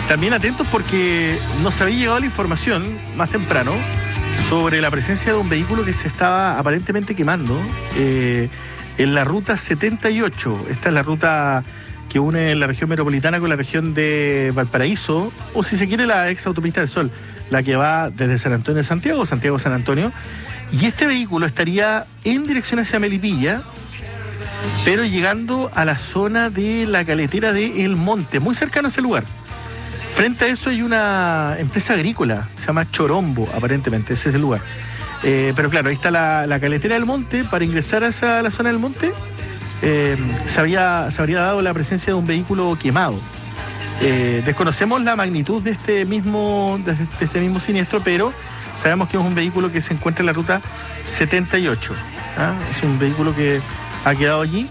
También atentos porque nos había llegado la información más temprano sobre la presencia de un vehículo que se estaba aparentemente quemando en la ruta 78. Esta es la ruta que une la región metropolitana con la región de Valparaíso, o si se quiere la ex autopista del Sol, la que va desde San Antonio de Santiago, Santiago-San Antonio. Y este vehículo estaría en dirección hacia Melipilla, pero llegando a la zona de la caletera de El Monte, muy cercano a ese lugar. Frente a eso hay una empresa agrícola, se llama Chorombo, aparentemente, ese es el lugar. Pero claro, ahí está la caletera del Monte. Para ingresar a la zona del Monte se habría dado la presencia de un vehículo quemado. Desconocemos la magnitud de este mismo siniestro, pero sabemos que es un vehículo que se encuentra en la ruta 78. Es un vehículo que ha quedado allí.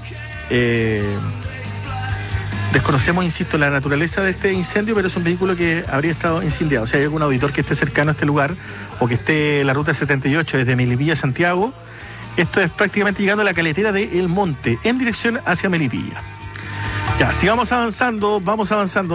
Desconocemos, insisto, la naturaleza de este incendio, pero es un vehículo que habría estado incendiado. O sea, hay algún auditor que esté cercano a este lugar o que esté en la ruta 78 desde Melipilla a Santiago. Esto es prácticamente llegando a la caletera de El Monte, en dirección hacia Melipilla. Ya, sigamos avanzando, vamos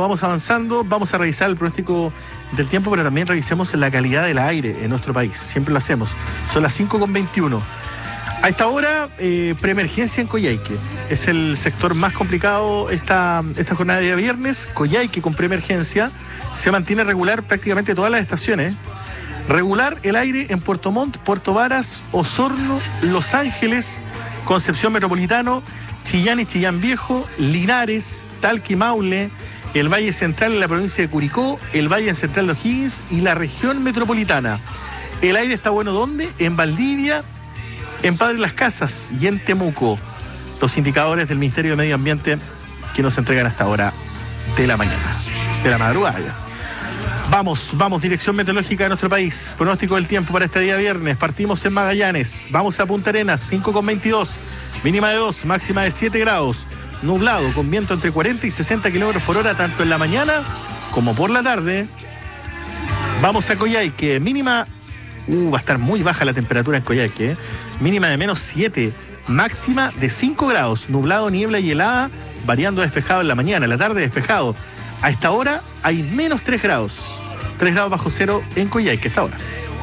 a revisar el pronóstico del tiempo, pero también revisemos la calidad del aire en nuestro país. Siempre lo hacemos. Son las 5:21. A esta hora, preemergencia en Coyhaique. Es el sector más complicado esta jornada de día viernes. Coyhaique con preemergencia. Se mantiene regular prácticamente todas las estaciones. Regular el aire en Puerto Montt, Puerto Varas, Osorno, Los Ángeles, Concepción Metropolitano, Chillán y Chillán Viejo, Linares, Talca y Maule, el Valle Central en la provincia de Curicó, el Valle Central de O'Higgins y la región metropolitana. El aire está bueno ¿dónde? En Valdivia, en Padre Las Casas y en Temuco. Los indicadores del Ministerio de Medio Ambiente que nos entregan hasta ahora de la mañana, de la madrugada ya. Vamos, dirección meteorológica de nuestro país. Pronóstico del tiempo para este día viernes. Partimos en Magallanes. Vamos a Punta Arenas, 5:22. Mínima de 2, máxima de 7 grados. Nublado, con viento entre 40 y 60 kilómetros por hora, tanto en la mañana como por la tarde. Vamos a Coyhaique. Mínima... va a estar muy baja la temperatura en Coyhaique. Mínima de -7, máxima de 5 grados. Nublado, niebla y helada, variando despejado en la mañana. En la tarde despejado. A esta hora hay -3 grados. 3 grados bajo cero en Coyhaique a esta hora.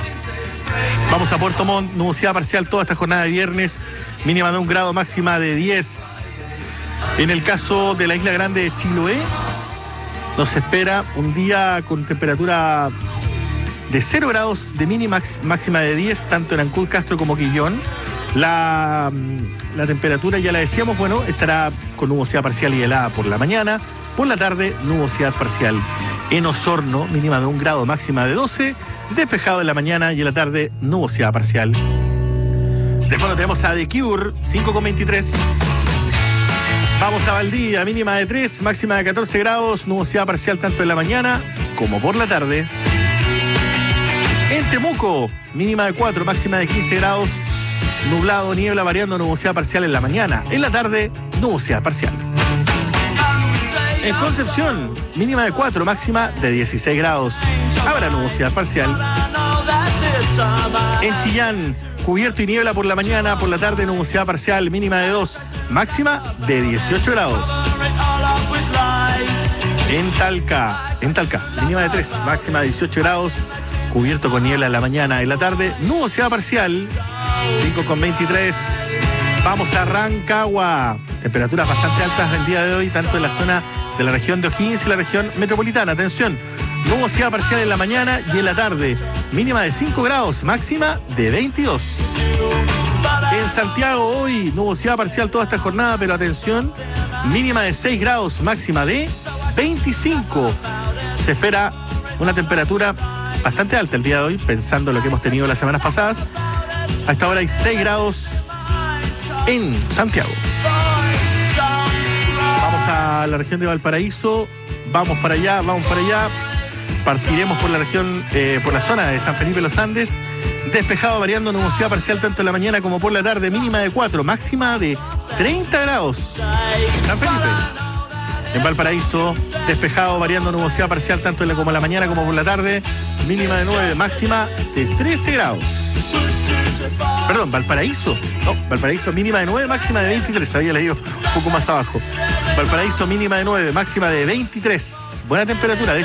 Vamos a Puerto Montt, nubosidad parcial toda esta jornada de viernes, mínima de 1 grado, máxima de 10. En el caso de la Isla Grande de Chiloé, nos espera un día con temperatura de 0 grados de mínima, máxima de 10, tanto en Ancud, Castro como Quillón. La temperatura, ya la decíamos, bueno, estará con nubosidad parcial y helada por la mañana. Por la tarde, nubosidad parcial en Osorno, mínima de 1 grado, máxima de 12. Despejado en la mañana y en la tarde, nubosidad parcial. De fondo tenemos a The Cure, 5:23. Vamos a Valdivia, mínima de 3, máxima de 14 grados, nubosidad parcial tanto en la mañana como por la tarde. En Temuco, mínima de 4, máxima de 15 grados, nublado, niebla, variando, nubosidad parcial en la mañana. En la tarde, nubosidad parcial. En Concepción, mínima de 4, máxima de 16 grados. Habrá nubosidad parcial. En Chillán, cubierto y niebla por la mañana, por la tarde nubosidad parcial, mínima de 2, máxima de 18 grados. En Talca, mínima de 3, máxima de 18 grados, cubierto con niebla en la mañana, en la tarde nubosidad parcial, 5:23. Vamos a Rancagua, temperaturas bastante altas el día de hoy, tanto en la zona de la región de O'Higgins y la región metropolitana. Atención, nubosidad parcial en la mañana y en la tarde, mínima de 5 grados, máxima de 22. En Santiago hoy, nubosidad parcial toda esta jornada, pero atención, mínima de 6 grados, máxima de 25. Se espera una temperatura bastante alta el día de hoy, pensando en lo que hemos tenido las semanas pasadas. A esta hora hay 6 grados en Santiago. Vamos a la región de Valparaíso, vamos para allá. Partiremos por la región, por la zona de San Felipe Los Andes. Despejado, variando, nubosidad parcial tanto en la mañana como por la tarde, mínima de 4, máxima de 30 grados. San Felipe. En Valparaíso, despejado, variando, nubosidad parcial tanto en como en la mañana como por la tarde, mínima de 9, máxima de 13 grados. Perdón, Valparaíso, mínima de 9, máxima de 23, había leído un poco más abajo. Valparaíso, mínima de 9, máxima de 23. Buena temperatura.